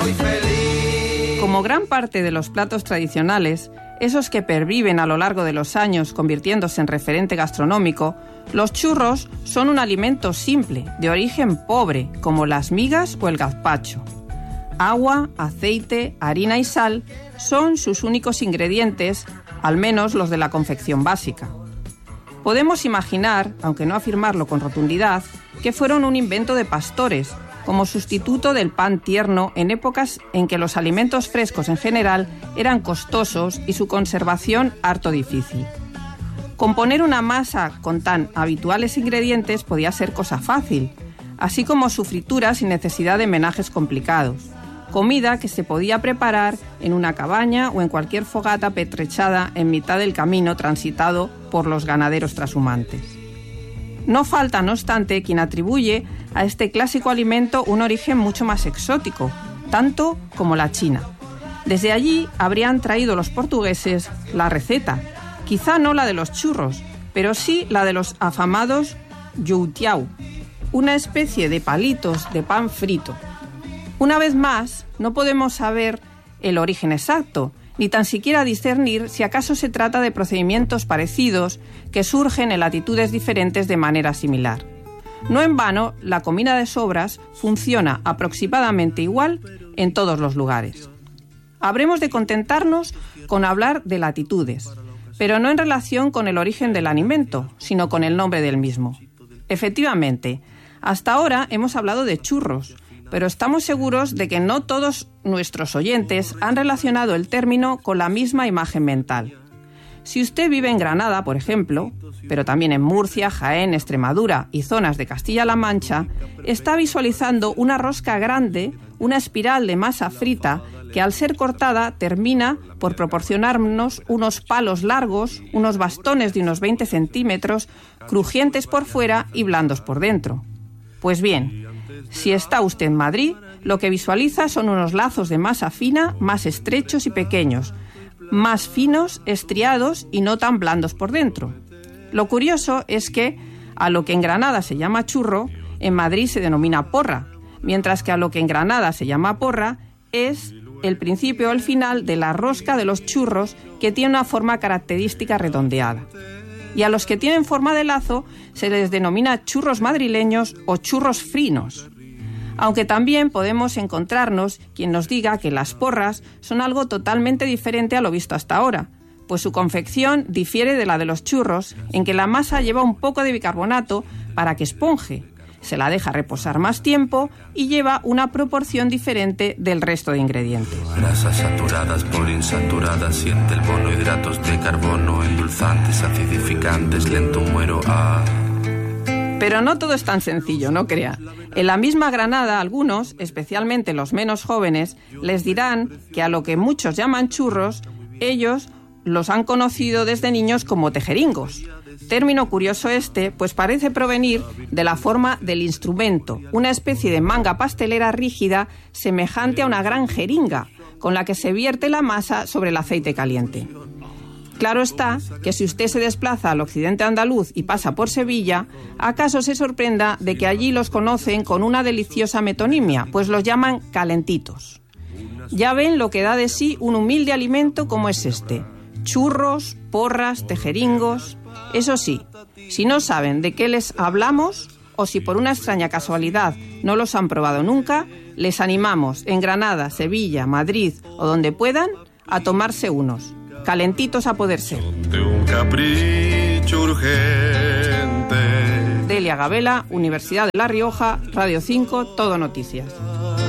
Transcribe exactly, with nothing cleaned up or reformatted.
Como gran parte de los platos tradicionales, esos que perviven a lo largo de los años convirtiéndose en referente gastronómico, los churros son un alimento simple, de origen pobre, como las migas o el gazpacho. Agua, aceite, harina y sal son sus únicos ingredientes, al menos los de la confección básica. Podemos imaginar, aunque no afirmarlo con rotundidad, que fueron un invento de pastores, como sustituto del pan tierno en épocas en que los alimentos frescos en general eran costosos y su conservación harto difícil. Componer una masa con tan habituales ingredientes podía ser cosa fácil, así como su fritura sin necesidad de menajes complicados. Comida que se podía preparar en una cabaña o en cualquier fogata pertrechada en mitad del camino transitado por los ganaderos trashumantes. No falta, no obstante, quien atribuye a este clásico alimento un origen mucho más exótico, tanto como la China. Desde allí habrían traído los portugueses la receta, quizá no la de los churros, pero sí la de los afamados youtiao, una especie de palitos de pan frito. Una vez más, no podemos saber el origen exacto, ni tan siquiera discernir si acaso se trata de procedimientos parecidos que surgen en latitudes diferentes de manera similar. No en vano, la comida de sobras funciona aproximadamente igual en todos los lugares. Habremos de contentarnos con hablar de latitudes, pero no en relación con el origen del alimento, sino con el nombre del mismo. Efectivamente, hasta ahora hemos hablado de churros, pero estamos seguros de que no todos nuestros oyentes han relacionado el término con la misma imagen mental. Si usted vive en Granada, por ejemplo, pero también en Murcia, Jaén, Extremadura y zonas de Castilla-La Mancha, está visualizando una rosca grande, una espiral de masa frita que al ser cortada termina por proporcionarnos unos palos largos, unos bastones de unos veinte centímetros, crujientes por fuera y blandos por dentro. Pues bien, si está usted en Madrid, lo que visualiza son unos lazos de masa fina, más estrechos y pequeños, más finos, estriados y no tan blandos por dentro. Lo curioso es que a lo que en Granada se llama churro, en Madrid se denomina porra, mientras que a lo que en Granada se llama porra es el principio o el final de la rosca de los churros, que tiene una forma característica redondeada. Y a los que tienen forma de lazo se les denomina churros madrileños o churros frinos. Aunque también podemos encontrarnos quien nos diga que las porras son algo totalmente diferente a lo visto hasta ahora, pues su confección difiere de la de los churros en que la masa lleva un poco de bicarbonato para que esponje, se la deja reposar más tiempo y lleva una proporción diferente del resto de ingredientes. Grasas saturadas, poliinsaturadas, siente el bono, hidratos de carbono, endulzantes, acidificantes, lento muero a... Pero no todo es tan sencillo, no crea. En la misma Granada, algunos, especialmente los menos jóvenes, les dirán que a lo que muchos llaman churros, ellos los han conocido desde niños como tejeringos. Término curioso este, pues parece provenir de la forma del instrumento, una especie de manga pastelera rígida semejante a una gran jeringa, con la que se vierte la masa sobre el aceite caliente. Claro está que si usted se desplaza al occidente andaluz y pasa por Sevilla, acaso se sorprenda de que allí los conocen con una deliciosa metonimia, pues los llaman calentitos. Ya ven lo que da de sí un humilde alimento como es este: churros, porras, tejeringos. Eso sí, si no saben de qué les hablamos, o si por una extraña casualidad no los han probado nunca, les animamos en Granada, Sevilla, Madrid o donde puedan a tomarse unos. Calentitos a poder ser. De un capricho urgente. Delia Gabela, Universidad de La Rioja, Radio cinco, Todo Noticias.